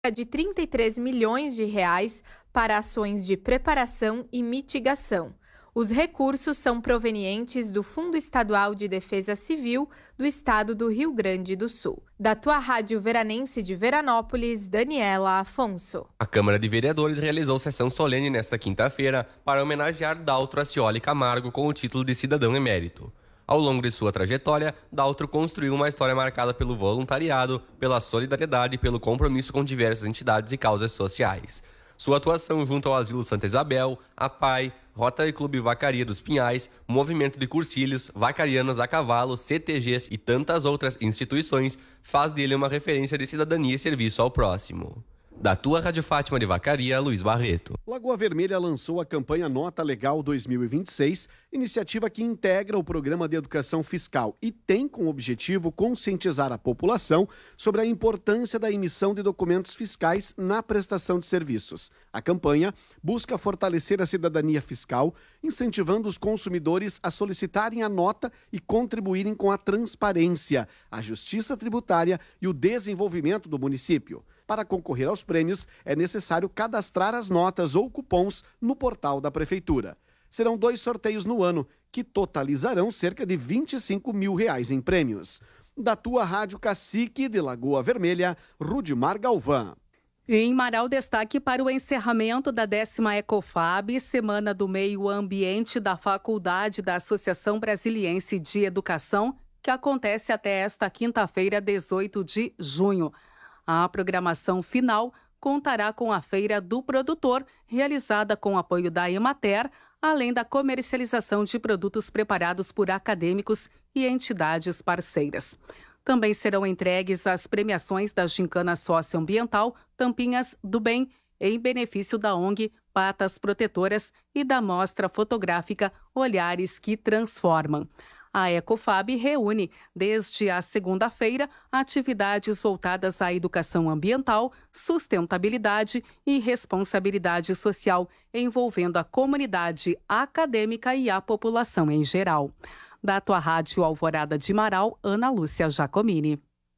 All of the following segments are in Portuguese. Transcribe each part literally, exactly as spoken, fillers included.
de trinta e três milhões de reais para ações de preparação e mitigação. Os recursos são provenientes do Fundo Estadual de Defesa Civil do Estado do Rio Grande do Sul. Da tua Rádio Veranense de Veranópolis, Daniela Afonso. A Câmara de Vereadores realizou sessão solene nesta quinta-feira para homenagear Daltro Ascioli Camargo com o título de cidadão emérito. Ao longo de sua trajetória, Daltro construiu uma história marcada pelo voluntariado, pela solidariedade e pelo compromisso com diversas entidades e causas sociais. Sua atuação junto ao Asilo Santa Isabel, a P A I, Rotary Clube Vacaria dos Pinhais, Movimento de Cursilhos, Vacarianos a Cavalo, C T Gs e tantas outras instituições faz dele uma referência de cidadania e serviço ao próximo. Da tua Rádio Fátima de Vacaria, Luiz Barreto. Lagoa Vermelha lançou a campanha Nota Legal dois mil e vinte e seis, iniciativa que integra o Programa de Educação Fiscal e tem como objetivo conscientizar a população sobre a importância da emissão de documentos fiscais na prestação de serviços. A campanha busca fortalecer a cidadania fiscal, incentivando os consumidores a solicitarem a nota e contribuírem com a transparência, a justiça tributária e o desenvolvimento do município. Para concorrer aos prêmios, é necessário cadastrar as notas ou cupons no portal da Prefeitura. Serão dois sorteios no ano, que totalizarão cerca de vinte e cinco mil reais em prêmios. Da tua Rádio Cacique de Lagoa Vermelha, Rudimar Galvão. Em Marau, destaque para o encerramento da décima Ecofab, Semana do Meio Ambiente da Faculdade da Associação Brasiliense de Educação, que acontece até esta quinta-feira, dezoito de junho. A programação final contará com a Feira do Produtor, realizada com apoio da Emater, além da comercialização de produtos preparados por acadêmicos e entidades parceiras. Também serão entregues as premiações da Gincana Socioambiental Tampinhas do Bem, em benefício da O N G Patas Protetoras e da mostra fotográfica Olhares que Transformam. A Ecofab reúne, desde a segunda-feira, atividades voltadas à educação ambiental, sustentabilidade e responsabilidade social, envolvendo a comunidade acadêmica e a população em geral. Da tua Rádio Alvorada de Marau, Ana Lúcia Giacomini.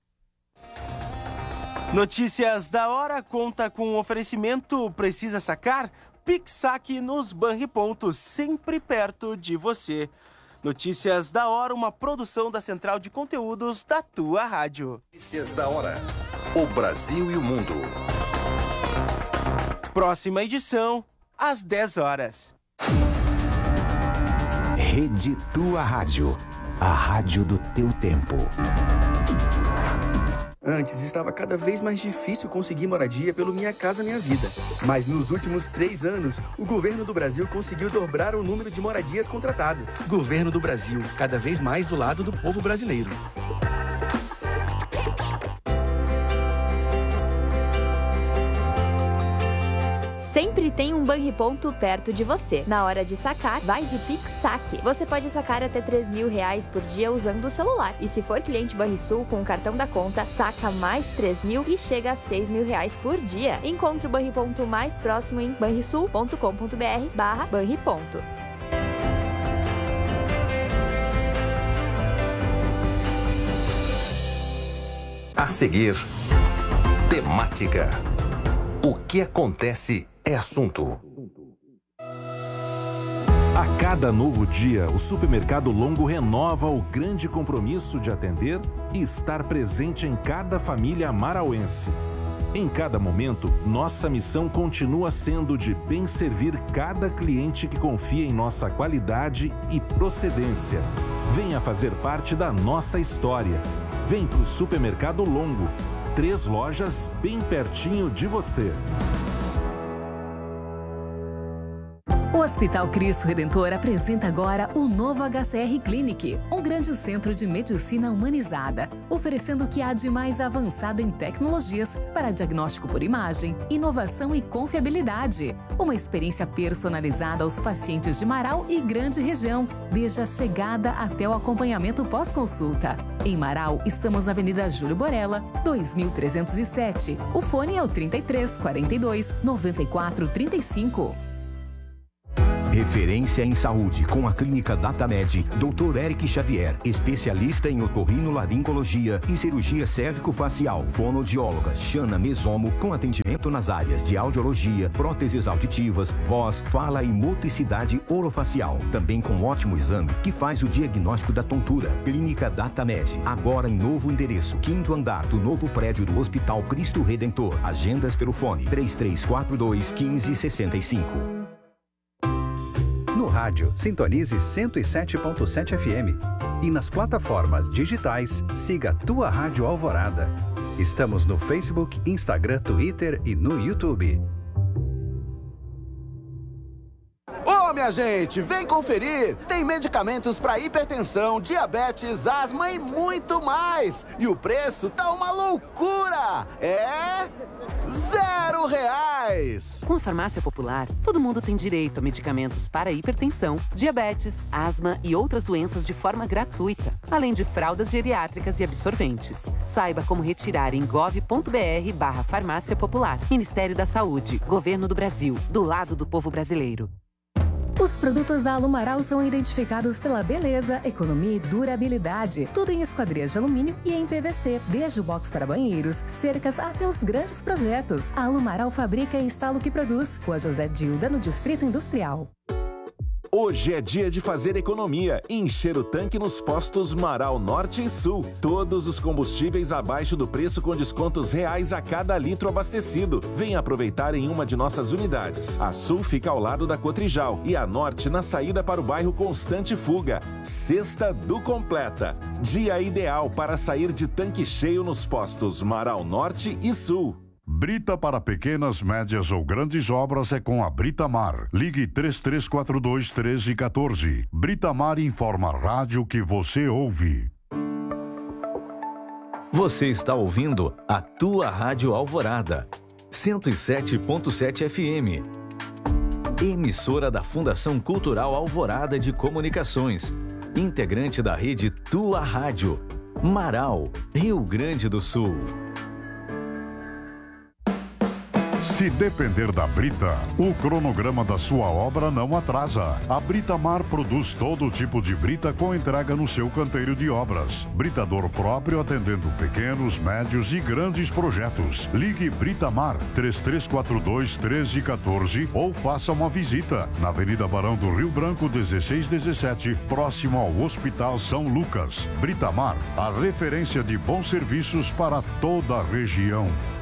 Notícias da hora conta com um oferecimento. Precisa sacar? Pix Saque nos Banripontos, sempre perto de você. Notícias da hora, uma produção da Central de Conteúdos da tua rádio. Notícias da hora. O Brasil e o mundo. Próxima edição, às dez horas. Rede Tua Rádio. A rádio do teu tempo. Antes estava cada vez mais difícil conseguir moradia pelo Minha Casa Minha Vida. Mas nos últimos três anos, o governo do Brasil conseguiu dobrar o número de moradias contratadas. Governo do Brasil, cada vez mais do lado do povo brasileiro. Sempre tem um Banriponto perto de você. Na hora de sacar, vai de Pix Saque. Você pode sacar até três mil reais por dia usando o celular. E se for cliente Banrisul com o cartão da conta, saca mais três mil e chega a seis mil reais por dia. Encontre o Banriponto mais próximo em banrisul ponto com ponto br barra Banriponto. A seguir, temática. O que acontece é assunto. A cada novo dia, o Supermercado Longo renova o grande compromisso de atender e estar presente em cada família marauense. Em cada momento, nossa missão continua sendo de bem servir cada cliente que confia em nossa qualidade e procedência. Venha fazer parte da nossa história. Vem pro Supermercado Longo. Três lojas bem pertinho de você. O Hospital Cristo Redentor apresenta agora o novo H C R Clinic, um grande centro de medicina humanizada, oferecendo o que há de mais avançado em tecnologias para diagnóstico por imagem, inovação e confiabilidade. Uma experiência personalizada aos pacientes de Marau e grande região, desde a chegada até o acompanhamento pós-consulta. Em Marau, estamos na Avenida Júlio Borella, dois mil trezentos e sete. O fone é o trinta e três, quarenta e dois, noventa e quatro, trinta e cinco. Referência em saúde com a Clínica DataMed, doutor Eric Xavier, especialista em otorrinolaringologia e cirurgia cérvico-facial, fonoaudióloga Xana Mesomo, com atendimento nas áreas de audiologia, próteses auditivas, voz, fala e motricidade orofacial. Também com ótimo exame que faz o diagnóstico da tontura. Clínica DataMed, agora em novo endereço, quinto andar do novo prédio do Hospital Cristo Redentor. Agendas pelo fone três três quatro dois, um cinco seis cinco. No rádio, sintonize cento e sete ponto sete F M. E nas plataformas digitais, siga Tua Rádio Alvorada. Estamos no Facebook, Instagram, Twitter e no YouTube. Ô, minha gente, vem conferir! Tem medicamentos para hipertensão, diabetes, asma e muito mais! E o preço tá uma loucura! É... zero reais! Com a Farmácia Popular, todo mundo tem direito a medicamentos para hipertensão, diabetes, asma e outras doenças de forma gratuita, além de fraldas geriátricas e absorventes. Saiba como retirar em gov.br barra Farmácia Popular. Ministério da Saúde, Governo do Brasil, do lado do povo brasileiro. Os produtos da Alumaral são identificados pela beleza, economia e durabilidade. Tudo em esquadrias de alumínio e em P V C. Desde o box para banheiros, cercas até os grandes projetos. A Alumaral fabrica e instala o que produz. Rua José Dilda, no Distrito Industrial. Hoje é dia de fazer economia e encher o tanque nos postos Marau Norte e Sul. Todos os combustíveis abaixo do preço com descontos reais a cada litro abastecido. Venha aproveitar em uma de nossas unidades. A Sul fica ao lado da Cotrijal e a Norte na saída para o bairro Constante Fuga. Sexta do Completa. Dia ideal para sair de tanque cheio nos postos Marau Norte e Sul. Brita para pequenas, médias ou grandes obras é com a Britamar. Ligue três três quatro dois, um três um quatro. Britamar informa a rádio que você ouve. Você está ouvindo a Tua Rádio Alvorada, cento e sete ponto sete F M. Emissora da Fundação Cultural Alvorada de Comunicações. Integrante da rede Tua Rádio. Marau, Rio Grande do Sul. Se depender da Brita, o cronograma da sua obra não atrasa. A Britamar produz todo tipo de brita com entrega no seu canteiro de obras. Britador próprio atendendo pequenos, médios e grandes projetos. Ligue Britamar três três quatro dois, um três um quatro ou faça uma visita na Avenida Barão do Rio Branco dezesseis dezessete, próximo ao Hospital São Lucas. Britamar, a referência de bons serviços para toda a região.